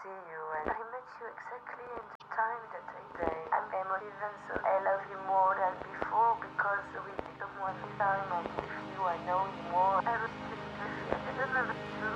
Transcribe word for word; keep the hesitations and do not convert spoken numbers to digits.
see you, and I met you exactly in the time that I say. I'm emotive, and so I love you more than before because we did one time, and with you I know you more. I was just I don't know the truth.